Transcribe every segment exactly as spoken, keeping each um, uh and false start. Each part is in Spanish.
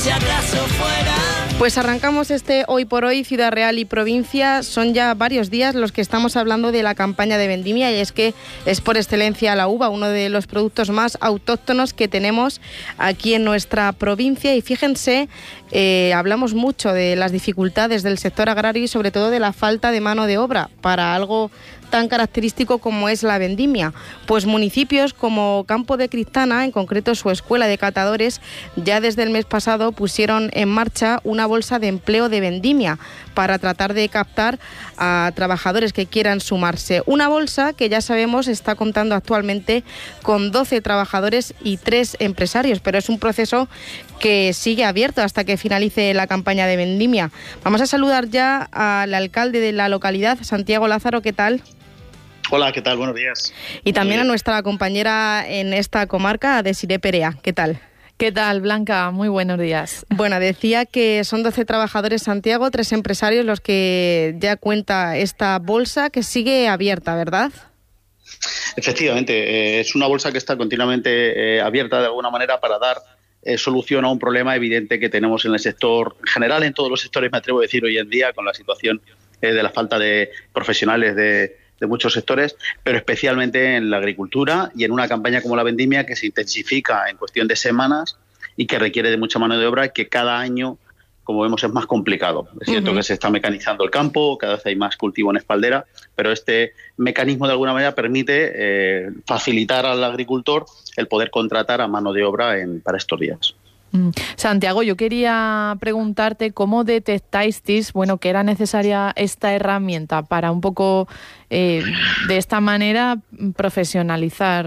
si acaso fuera. Pues arrancamos este Hoy por Hoy, Ciudad Real y provincia. Son ya varios días los que estamos hablando de la campaña de vendimia, y es que es por excelencia la uva, uno de los productos más autóctonos que tenemos aquí en nuestra provincia. Y fíjense, eh, hablamos mucho de las dificultades del sector agrario y sobre todo de la falta de mano de obra para algo tan característico como es la vendimia. Pues municipios como Campo de Cristana, en concreto su escuela de catadores, ya desde el mes pasado pusieron en marcha una bolsa de empleo de vendimia para tratar de captar a trabajadores que quieran sumarse. Una bolsa que ya sabemos está contando actualmente con doce trabajadores y tres empresarios, pero es un proceso que sigue abierto hasta que finalice la campaña de vendimia. Vamos a saludar ya al alcalde de la localidad, Santiago Lázaro. ¿Qué tal? Hola, ¿qué tal? Buenos días. Y también a nuestra compañera en esta comarca, Desiré Perea. ¿Qué tal? ¿Qué tal, Blanca? Muy buenos días. Bueno, decía que son doce trabajadores, Santiago, tres empresarios los que ya cuenta esta bolsa, que sigue abierta, ¿verdad? Efectivamente, eh, es una bolsa que está continuamente eh, abierta de alguna manera para dar eh, solución a un problema evidente que tenemos en el sector, en general en todos los sectores, me atrevo a decir hoy en día, con la situación eh, de la falta de profesionales de... de muchos sectores, pero especialmente en la agricultura y en una campaña como la vendimia que se intensifica en cuestión de semanas y que requiere de mucha mano de obra y que cada año, como vemos, es más complicado. Es cierto uh-huh. que se está mecanizando el campo, cada vez hay más cultivo en espaldera, pero este mecanismo de alguna manera permite eh, facilitar al agricultor el poder contratar a mano de obra en, para estos días. Santiago, yo quería preguntarte cómo detectasteis, bueno, que era necesaria esta herramienta para un poco eh, de esta manera profesionalizar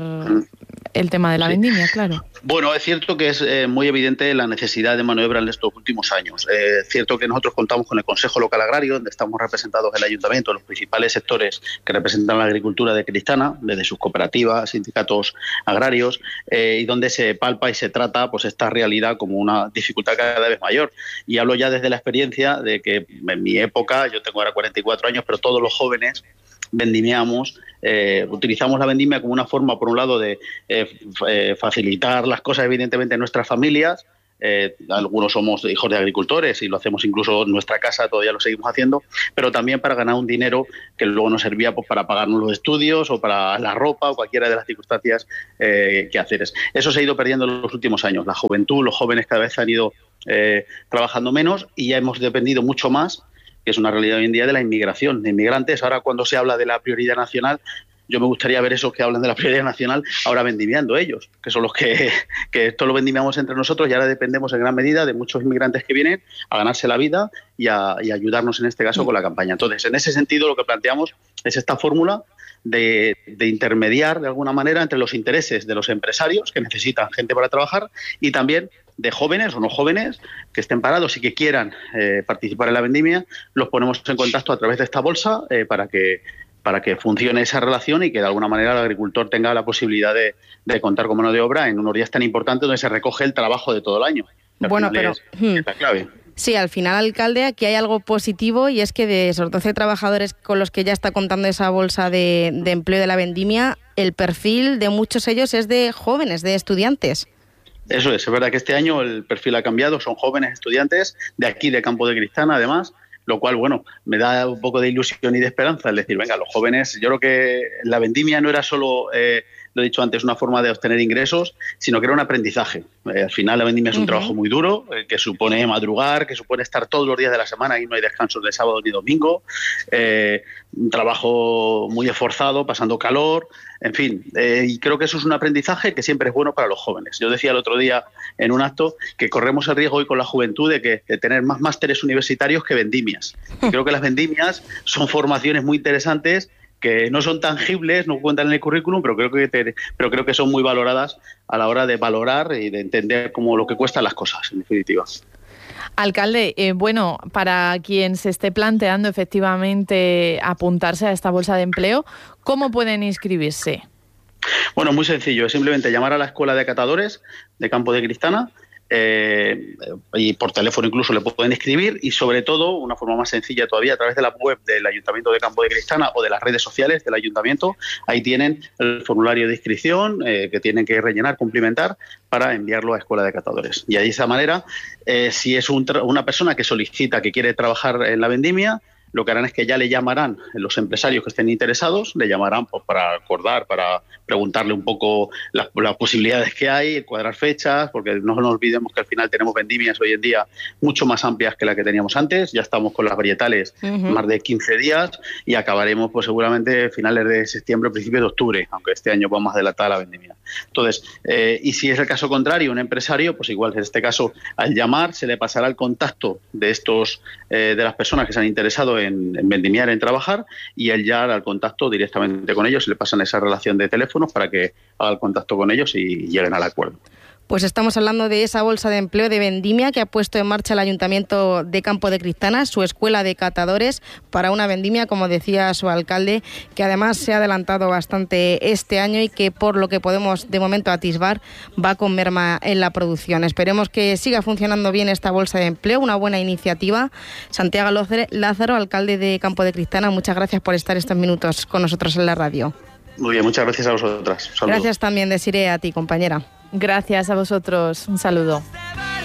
el tema de la sí. vendimia, claro. Bueno, es cierto que es eh, muy evidente la necesidad de mano de obra en estos últimos años. Eh, es cierto que nosotros contamos con el Consejo Local Agrario, donde estamos representados el Ayuntamiento, los principales sectores que representan la agricultura de Cristana, desde sus cooperativas, sindicatos agrarios, eh, y donde se palpa y se trata pues esta realidad como una dificultad cada vez mayor. Y hablo ya desde la experiencia de que en mi época, yo tengo ahora cuarenta y cuatro años, pero todos los jóvenes vendimiamos, eh, utilizamos la vendimia como una forma, por un lado, de eh, eh, facilitar las cosas, evidentemente, en nuestras familias. Eh, algunos somos hijos de agricultores y lo hacemos incluso en nuestra casa, todavía lo seguimos haciendo, pero también para ganar un dinero que luego nos servía pues, para pagarnos los estudios o para la ropa o cualquiera de las circunstancias eh, que hacer. Eso se ha ido perdiendo en los últimos años. La juventud, los jóvenes cada vez han ido eh, trabajando menos y ya hemos dependido mucho más, que es una realidad hoy en día, de la inmigración, de inmigrantes. Ahora, cuando se habla de la prioridad nacional, yo me gustaría ver esos que hablan de la prioridad nacional ahora vendimiando ellos, que son los que, que esto lo vendimiamos entre nosotros y ahora dependemos en gran medida de muchos inmigrantes que vienen a ganarse la vida y a, y a ayudarnos en este caso con la campaña. Entonces, en ese sentido, lo que planteamos es esta fórmula de, de intermediar de alguna manera entre los intereses de los empresarios que necesitan gente para trabajar y también de jóvenes o no jóvenes que estén parados y que quieran eh, participar en la vendimia. Los ponemos en contacto a través de esta bolsa eh, para que para que funcione esa relación y que de alguna manera el agricultor tenga la posibilidad de, de contar con mano de obra en unos días tan importantes donde se recoge el trabajo de todo el año. Bueno, pero es, hmm. es la clave. Sí, al final, alcalde, aquí hay algo positivo y es que de esos doce trabajadores con los que ya está contando esa bolsa de, de empleo de la vendimia, el perfil de muchos ellos es de jóvenes, de estudiantes. Eso es, es verdad que este año el perfil ha cambiado, son jóvenes estudiantes de aquí, de Campo de Cristana, además, lo cual, bueno, me da un poco de ilusión y de esperanza, es decir, venga, los jóvenes, yo creo que la vendimia no era solo, eh, lo he dicho antes, una forma de obtener ingresos, sino que era un aprendizaje. Eh, al final la vendimia es un uh-huh. trabajo muy duro, eh, que supone madrugar, que supone estar todos los días de la semana y no hay descansos de sábado ni domingo, eh, un trabajo muy esforzado, pasando calor, en fin, eh, y creo que eso es un aprendizaje que siempre es bueno para los jóvenes. Yo decía el otro día en un acto que corremos el riesgo hoy con la juventud de, que, de tener más másteres universitarios que vendimias. Y creo que las vendimias son formaciones muy interesantes que no son tangibles, no cuentan en el currículum, pero creo que te, pero creo que son muy valoradas a la hora de valorar y de entender cómo lo que cuestan las cosas, en definitiva. Alcalde, eh, bueno, para quien se esté planteando efectivamente apuntarse a esta bolsa de empleo, ¿cómo pueden inscribirse? Bueno, muy sencillo, es simplemente llamar a la Escuela de Catadores de Campo de Cristana, eh, y por teléfono incluso le pueden escribir, y sobre todo, una forma más sencilla todavía, a través de la web del Ayuntamiento de Campo de Cristana o de las redes sociales del Ayuntamiento. Ahí tienen el formulario de inscripción eh, que tienen que rellenar, cumplimentar, para enviarlo a Escuela de Catadores. Y de esa manera, eh, si es un una persona que solicita que quiere trabajar en la vendimia, lo que harán es que ya le llamarán los empresarios que estén interesados, le llamarán pues, para acordar, para preguntarle un poco las, las posibilidades que hay, cuadrar fechas, porque no nos olvidemos que al final tenemos vendimias hoy en día mucho más amplias que la que teníamos antes. Ya estamos con las varietales uh-huh. más de quince días y acabaremos pues seguramente finales de septiembre, principios de octubre, aunque este año va más adelantada la vendimia. Entonces, eh, y si es el caso contrario, un empresario, pues igual en este caso, al llamar se le pasará el contacto de estos eh, de las personas que se han interesado en En, en vendimiar, en trabajar, y él ya hará el contacto directamente con ellos, le pasan esa relación de teléfonos para que haga el contacto con ellos y lleguen al acuerdo. Pues estamos hablando de esa bolsa de empleo de vendimia que ha puesto en marcha el Ayuntamiento de Campo de Cristana, su escuela de catadores, para una vendimia, como decía su alcalde, que además se ha adelantado bastante este año y que, por lo que podemos de momento atisbar, va con merma en la producción. Esperemos que siga funcionando bien esta bolsa de empleo, una buena iniciativa. Santiago Lázaro, alcalde de Campo de Cristana, muchas gracias por estar estos minutos con nosotros en la radio. Muy bien, muchas gracias a vosotras. Gracias también, Desiree, a ti, compañera. Gracias a vosotros. Un saludo.